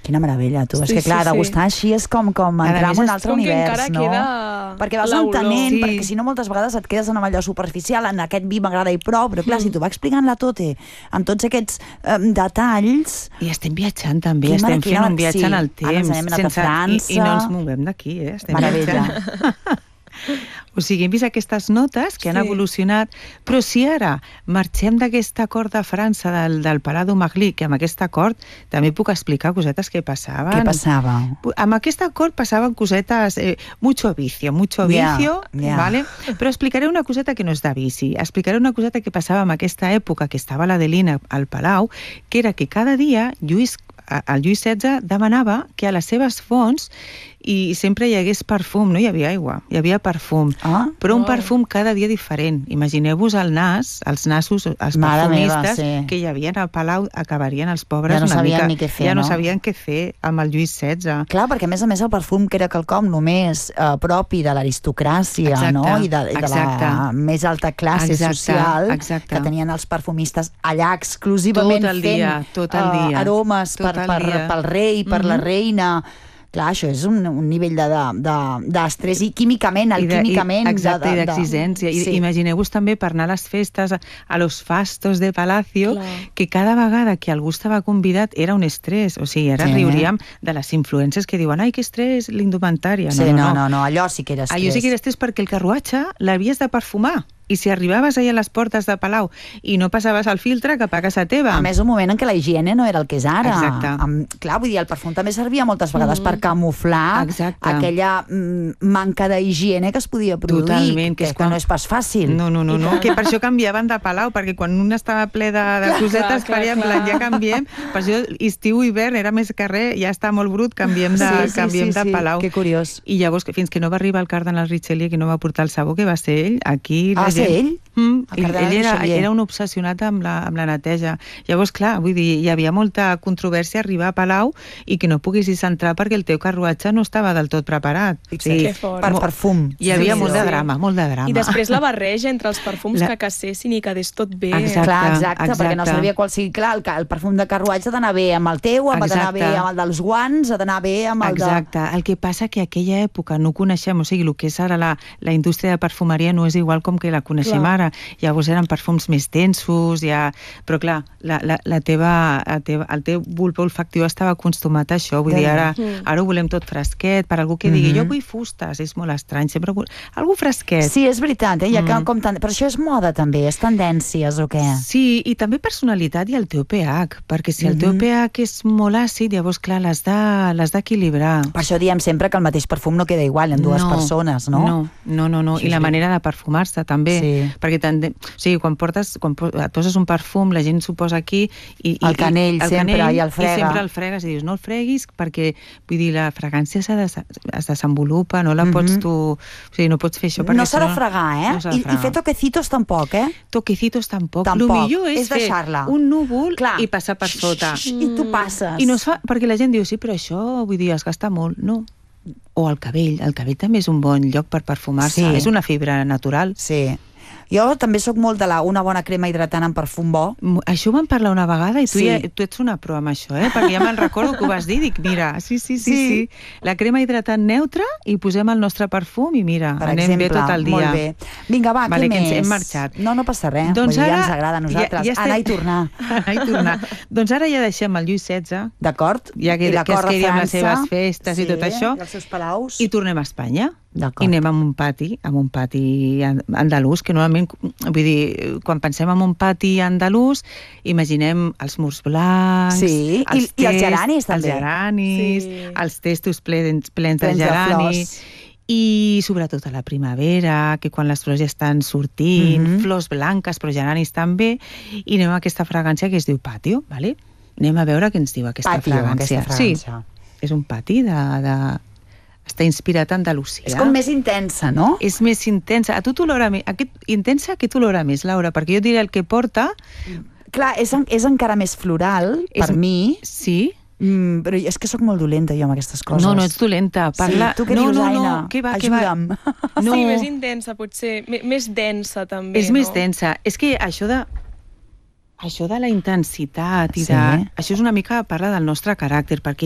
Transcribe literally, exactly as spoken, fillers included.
quina meravella, tu. Sí, és que, clar, sí, sí. degustar així és com, com entrar en un altre univers, no? Perquè vas entenent, sí. perquè si no moltes vegades et quedes en allò superficial, en aquest vi m'agrada i prou, però clar, mm. si tu vas explicant-la tot, amb tots aquests um, detalls... I estem viatjant també, estem fent un viatge sí. en el temps. Ara ens anem a França... I, I no ens movem d'aquí, eh? Estem meravella. viatjant. O sigui, hem vist aquestes notes que han sí. evolucionat, però si ara marxem d'aquest acord de França del, del Palau du Marly, que amb aquest acord també puc explicar cosetes que passaven. Què passava? Amb aquest acord passaven cosetes, eh, mucho vicio, mucho vicio, yeah, yeah. ¿vale? Però explicaré una coseta que no és de vici, explicaré una coseta que passava en aquesta època que estava l'Adelina al Palau, que era que cada dia Lluís el Lluís setze demanava que a les seves fonts i sempre hi hagués perfum, no hi havia aigua, hi havia perfum, ah, però un wow. perfum cada dia diferent. Imagineu-vos el nas, els nassos, els Mare perfumistes meva, sí. que hi havia al Palau, acabarien els pobres ja no una sabien mica, ni què fer, ja no, no sabien què fer amb el Lluís setze. Clar, perquè a més a més el perfum que era quelcom només eh, propi de l'aristocràcia, exacte, no? I de, i de la més alta classe exacte, social exacte. que tenien els perfumistes allà exclusivament tot el dia, fent tot el dia. Uh, aromes tot per, el per, dia. pel rei, per mm-hmm. la reina. Clar, això és un, un nivell d'estrès de, de, i químicament, alquímicament... I de, i, exacte, de, de, i d'exigència. sí. Imagineu-vos també per anar a les festes, a, a los fastos de Palacio, Clar. que cada vegada que algú estava convidat era un estrès. O sigui, ara sí. riuríem de les influències que diuen ai, que estrès, l'indumentària. Sí, no, no, no, no, allò sí que era estrès. Allò sí que era estrès perquè el carruatge l'havies de perfumar. I si arribaves allà a les portes de Palau i no passaves el filtre cap a casa teva... A més, un moment en què la higiene no era el que és ara. Exacte. Amb, clar, vull dir, el perfum també servia moltes vegades mm. per camuflar Exacte. aquella mm, manca d'higiene que es podia produir. Totalment. Que, que, quan... que no és pas fàcil. No, no, no, no, que per això canviaven de Palau, perquè quan un estava ple de, de cosetes, faria en plan, ja canviem. Per això estiu i hivern era més que res, ja està molt brut, canviem de, sí, sí, canviem sí, de sí. Palau. Que curiós. I llavors, fins que no va arribar el cardenal Richelieu, que no va portar el sabó, que va ser ell, aquí... Ah, ser ell? Mm, ell, ell era, Richelieu. era un obsessionat amb la, amb la neteja. Llavors, clar, vull dir, hi havia molta controvèrsia arribar a Palau i que no poguessis entrar perquè el teu carruatge no estava del tot preparat. Sí, per perfum. Hi havia sí, molt sí. de drama, molt de drama. I després la barreja entre els perfums la... que cassessin i quedés tot bé. Exacte, clar, exacte, exacte, perquè no servia qualsevol... Clar, el, el perfum de carruatge ha d'anar bé amb el teu, ha d'anar bé amb el dels guants, ha d'anar bé amb el exacte. de... El que passa que aquella època no coneixem, o sigui, el que és ara la, la indústria de perfumeria no és igual com que la coneixem clar. Ara. Llavors eren perfums més densos, ja... però clar, la, la, la teva, la teva, el teu bulb olfactiu estava acostumat a això, vull dir, ara, mm. ara ho volem tot fresquet, per algú que digui, mm-hmm. jo vull fustes, és molt estrany, sempre vull... algú fresquet. Sí, és veritat, eh? Ja que, Mm. com tant... però això és moda també, és tendències o què? Sí, i també personalitat i el teu pH, perquè si el teu Mm-hmm. pH és molt àcid, llavors, clar, l'has de- l'has d'equilibrar. Per això diem sempre que el mateix perfum no queda igual en dues no, persones, no? No, no, no, no. Això I la sí. manera de perfumar-se també, Sí. perquè també, o sigui, quan portes, quan et poses un perfum, la gent s'ho posa aquí i, i El canell i, el sempre, canell, i el frega. I sempre el fregues i dius, no el freguis perquè, vull dir, la fragància s'ha de, es desenvolupa, no la Mhm. pots tu... O sigui, no pots fer això perquè... No s'ha de si fregar, eh? No s'ha de I, I fregar. fer toquecitos tampoc, eh? Toquecitos tampoc. Tampoc. Lo millor és, És deixar-la. fer un núvol Clar. i passar per sota. I tu passes. I no es fa, perquè la gent diu, sí, però això, vull dir, es gasta molt. No. O el cabell. El cabell també és un bon lloc per perfumar-se. Sí. És una fibra natural. Sí. Jo també sóc molt de la una bona crema hidratant amb perfum bo. M- Això ho vam parlar una vegada i tu, Sí. ja, tu ets una pro amb això, eh? Perquè ja me'n recordo que ho vas dir. Dic, mira, sí, sí, sí, sí, Sí. La crema hidratant neutra i posem el nostre perfum i mira, Per anem exemple, bé tot el dia. molt bé. Vinga, va, Vale, què que ens més? hem marxat. No, no passa res. Doncs Vull dir, ara ja ens agrada a nosaltres. ja- ja Anar estem- i tornar. Anar i tornar. Doncs ara ja deixem el Lluís setze, D'acord? ja que, I que es l'acord de quedi amb les França. seves festes Sí, i tot això, i els seus palaus. i tornem a Espanya. D'acord. I anem a un pati, a un pati andalús, que normalment, vull dir, quan pensem en un pati andalús, imaginem els murs blancs, Sí, i- i els geranis, també. Els geranis, Sí. els testos plens, plens de Plens de geranis, flors. i sobretot a la primavera, que quan les flors ja estan sortint, Mhm. flors blanques, però geranis també, i anem a aquesta fragància que es diu patio, ¿vale? Anem a veure què ens diu aquesta Patio, fragància. aquesta Sí, fragància. és un pati de... de... Està inspirat a Andalusia. És com més intensa, no? És més intensa. A tu t'olora més... Aquest, intensa, què t'olora més, Laura? Perquè jo diré el que porta... Clar, és, en- és encara més floral, És- per mi, Sí? mm, però és que sóc molt dolenta jo amb aquestes coses. No, no ets dolenta. Parla... Sí, tu què no, dius, no, Aina? no, què va, què va? Ajuda'm. No, Sí, més intensa, potser. M més densa, també, és no? més densa. És que això de... Això de la intensitat i Sí. de... Això és una mica parla del nostre caràcter, perquè